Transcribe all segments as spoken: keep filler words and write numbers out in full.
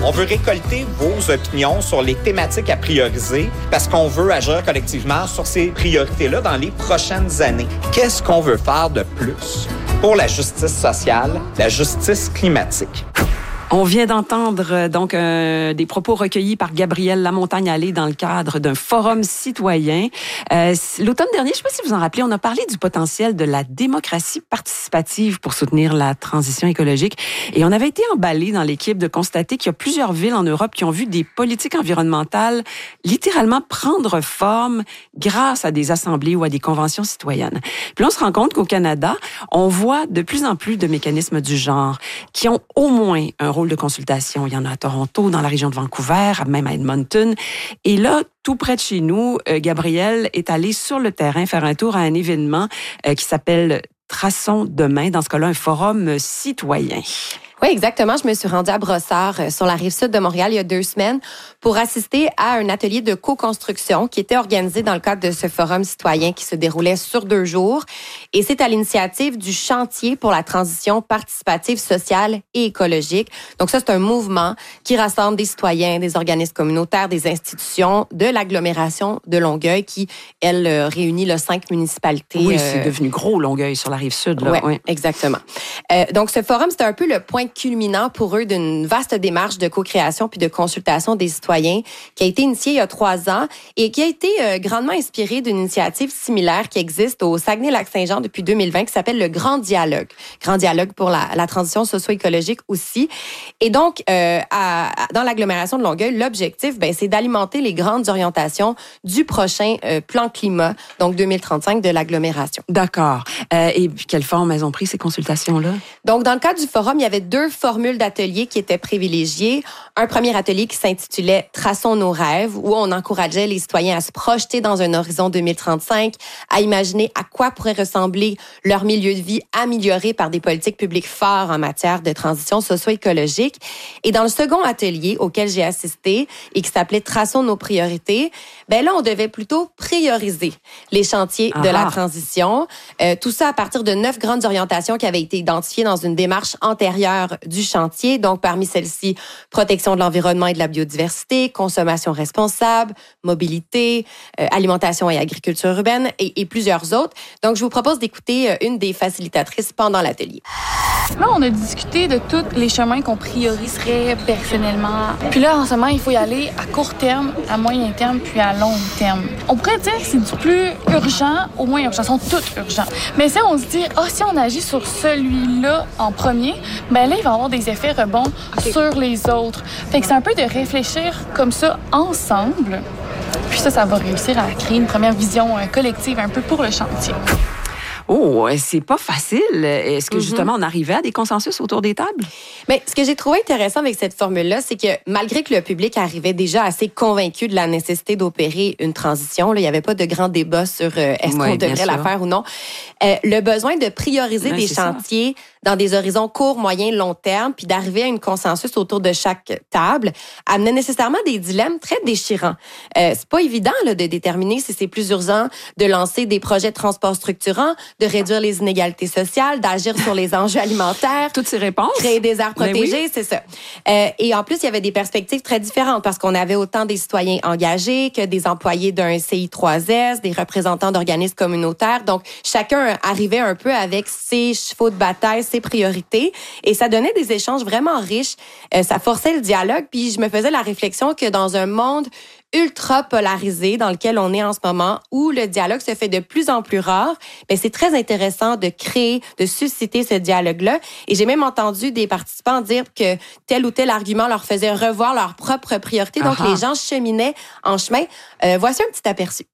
On veut récolter vos opinions sur les thématiques à prioriser parce qu'on veut agir collectivement sur ces priorités-là dans les prochaines années. Qu'est-ce qu'on veut faire de plus pour la justice sociale, la justice climatique? On vient d'entendre donc euh, des propos recueillis par Gabrielle Lamontagne-Allé dans le cadre d'un forum citoyen. Euh, l'automne dernier, je ne sais pas si vous en rappelez, on a parlé du potentiel de la démocratie participative pour soutenir la transition écologique. Et on avait été emballé dans l'équipe de constater qu'il y a plusieurs villes en Europe qui ont vu des politiques environnementales littéralement prendre forme grâce à des assemblées ou à des conventions citoyennes. Puis là, on se rend compte qu'au Canada, on voit de plus en plus de mécanismes du genre qui ont au moins un rôle de consultation. Il y en a à Toronto, dans la région de Vancouver, même à Edmonton. Et là, tout près de chez nous, euh, Gabrielle est allée sur le terrain faire un tour à un événement euh, qui s'appelle Traçons demain, dans ce cas-là, un forum citoyen. Oui, exactement. Je me suis rendue à Brossard, sur la rive sud de Montréal, il y a deux semaines, pour assister à un atelier de co-construction qui était organisé dans le cadre de ce forum citoyen qui se déroulait sur deux jours. Et c'est à l'initiative du Chantier pour la transition participative sociale et écologique. Donc ça, c'est un mouvement qui rassemble des citoyens, des organismes communautaires, des institutions de l'agglomération de Longueuil qui, elle, réunit là, cinq municipalités. Oui, c'est euh... devenu gros, Longueuil, sur la rive sud. Là. Ouais, oui, exactement. Euh, donc ce forum, c'était un peu le point culminant pour eux d'une vaste démarche de co-création puis de consultation des citoyens qui a été initiée il y a trois ans et qui a été euh, grandement inspirée d'une initiative similaire qui existe au Saguenay-Lac-Saint-Jean depuis deux mille vingt qui s'appelle le Grand Dialogue. Grand Dialogue pour la, la transition socio-écologique aussi. Et donc, euh, à, dans l'agglomération de Longueuil, l'objectif, ben, c'est d'alimenter les grandes orientations du prochain euh, plan climat, donc deux mille trente-cinq de l'agglomération. D'accord. Euh, et quelle forme elles ont pris ces consultations-là? Donc, dans le cadre du forum, il y avait deux formules d'ateliers qui étaient privilégiées. Un premier atelier qui s'intitulait « Traçons nos rêves » où on encourageait les citoyens à se projeter dans un horizon deux mille trente-cinq, à imaginer à quoi pourrait ressembler leur milieu de vie amélioré par des politiques publiques fortes en matière de transition socio-écologique. Et dans le second atelier auquel j'ai assisté et qui s'appelait « Traçons nos priorités », ben là, on devait plutôt prioriser les chantiers Aha. de la transition. Euh, tout ça à partir de neuf grandes orientations qui avaient été identifiées dans une démarche antérieure du chantier. Donc, parmi celles-ci, protection de l'environnement et de la biodiversité, consommation responsable, mobilité, euh, alimentation et agriculture urbaine et, et plusieurs autres. Donc, je vous propose d'écouter une des facilitatrices pendant l'atelier. Là, on a discuté de tous les chemins qu'on prioriserait personnellement. Puis là, en ce moment, il faut y aller à court terme, à moyen terme, puis à long terme. On pourrait dire que c'est du plus urgent au moins urgent. Ils sont tous urgents. Mais si on se dit, ah, oh, si on agit sur celui-là en premier, ben là, il va avoir des effets rebonds okay. sur les autres. Fait que c'est un peu de réfléchir comme ça ensemble. Puis ça, ça va réussir à créer une première vision collective un peu pour le chantier. Oh, c'est pas facile. Est-ce que, justement, on arrivait à des consensus autour des tables? Mais ce que j'ai trouvé intéressant avec cette formule-là, c'est que malgré que le public arrivait déjà assez convaincu de la nécessité d'opérer une transition, là, il n'y avait pas de grand débat sur euh, est-ce oui, qu'on devrait la faire ou non, euh, le besoin de prioriser oui, des chantiers ça. dans des horizons court, moyen, long terme, puis d'arriver à un consensus autour de chaque table, amenait nécessairement des dilemmes très déchirants. Euh, c'est pas évident là, de déterminer si c'est plus urgent de lancer des projets de transport structurants, de réduire les inégalités sociales, d'agir sur les enjeux alimentaires. Toutes ces réponses. Créer des aires protégées, oui. c'est ça. Euh, et en plus, il y avait des perspectives très différentes parce qu'on avait autant des citoyens engagés que des employés d'un C I trois S, des représentants d'organismes communautaires. Donc, chacun arrivait un peu avec ses chevaux de bataille, ses priorités. Et ça donnait des échanges vraiment riches. Euh, ça forçait le dialogue. Puis, je me faisais la réflexion que dans un monde ultra polarisé dans lequel on est en ce moment, où le dialogue se fait de plus en plus rare, ben c'est très intéressant de créer, de susciter ce dialogue-là. Et j'ai même entendu des participants dire que tel ou tel argument leur faisait revoir leurs propres priorités. Donc, Aha. les gens cheminaient en chemin. Euh, voici un petit aperçu.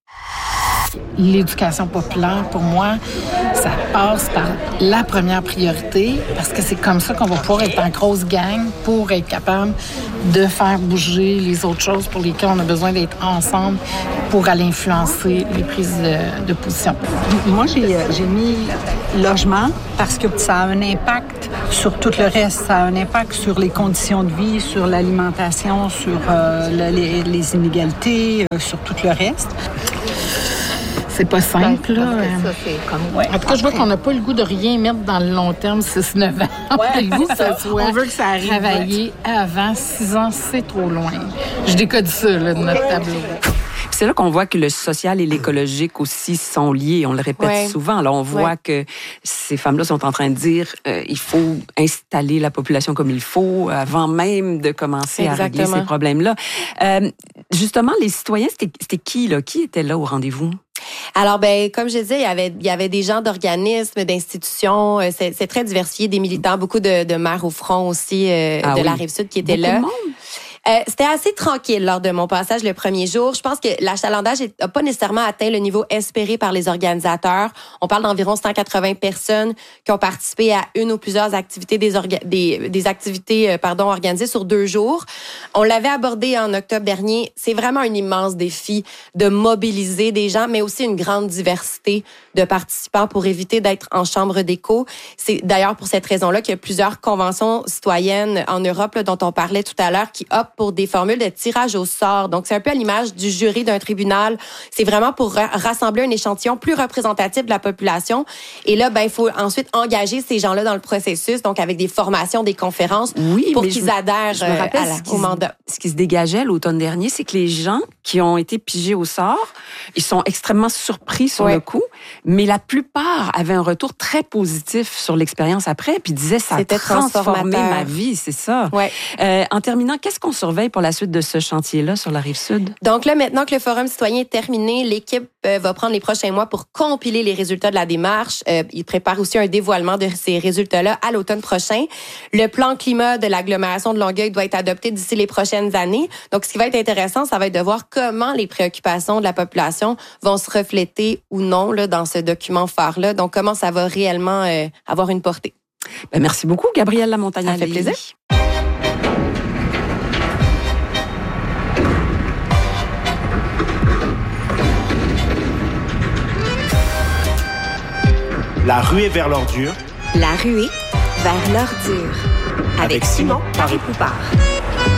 L'éducation populaire, pour moi, ça passe par la première priorité parce que c'est comme ça qu'on va pouvoir être en grosse gang pour être capable de faire bouger les autres choses pour lesquelles on a besoin d'être ensemble pour aller influencer les prises de, de position. Moi, j'ai, j'ai mis logement parce que ça a un impact sur tout le reste. Ça a un impact sur les conditions de vie, sur l'alimentation, sur euh, le, les, les inégalités, euh, sur tout le reste. c'est pas simple, Ben, là. ça, c'est comme... Ouais. En tout cas, je vois qu'on n'a pas le goût de rien mettre dans le long terme, six neuf ans. On a le goût que ça soit On veut que ça arrive. travailler avant six ans, c'est trop loin. Je décode ça, là, de notre tableau. C'est là qu'on voit que le social et l'écologique aussi sont liés. On le répète ouais. souvent. Alors, on voit ouais. que ces femmes-là sont en train de dire euh, il faut installer la population comme il faut avant même de commencer Exactement. à régler ces problèmes-là. Euh, justement, les citoyens, c'était, c'était qui, là? Qui était là au rendez-vous? Alors, ben, comme je disais, il y avait, il y avait des gens d'organismes, d'institutions. euh, C'est, c'est très diversifié, des militants, beaucoup de, de maires au front aussi euh, Ah de oui. la Rive-Sud qui étaient Beaucoup là. de monde? Euh, c'était assez tranquille lors de mon passage le premier jour. Je pense que l'achalandage n'a pas nécessairement atteint le niveau espéré par les organisateurs. On parle d'environ cent quatre-vingts personnes qui ont participé à une ou plusieurs activités des, orga- des, des activités euh, pardon, organisées sur deux jours. On l'avait abordé en octobre dernier. C'est vraiment un immense défi de mobiliser des gens, mais aussi une grande diversité de participants pour éviter d'être en chambre d'écho. C'est d'ailleurs pour cette raison-là qu'il y a plusieurs conventions citoyennes en Europe là, dont on parlait tout à l'heure qui optent pour des formules de tirage au sort. Donc, c'est un peu à l'image du jury d'un tribunal. C'est vraiment pour ra- rassembler un échantillon plus représentatif de la population. Et là, ben, il faut ensuite engager ces gens-là dans le processus, donc avec des formations, des conférences, Oui, pour mais qu'ils je me- adhèrent Je me rappelle à la, ce qui, au se- mandat. ce qui se dégageait l'automne dernier, c'est que les gens qui ont été pigés au sort, ils sont extrêmement surpris sur Ouais. le coup, mais la plupart avaient un retour très positif sur l'expérience après, puis disaient ça a C'était transformé transformateur. ma vie, c'est ça. Ouais. Euh, en terminant, qu'est-ce qu'on surveille pour la suite de ce chantier-là sur la Rive-Sud? Donc là, maintenant que le Forum citoyen est terminé, l'équipe euh, va prendre les prochains mois pour compiler les résultats de la démarche. Euh, il prépare aussi un dévoilement de ces résultats-là à l'automne prochain. Le plan climat de l'agglomération de Longueuil doit être adopté d'ici les prochaines années. Donc, ce qui va être intéressant, ça va être de voir comment les préoccupations de la population vont se refléter ou non là, dans ce document phare-là. Donc, comment ça va réellement euh, avoir une portée. Ben, merci beaucoup, Gabrielle Lamontagne. Ça fait plaisir. La ruée vers l'ordure La ruée vers l'ordure. Avec, avec Simon Simon Paré-Poupard.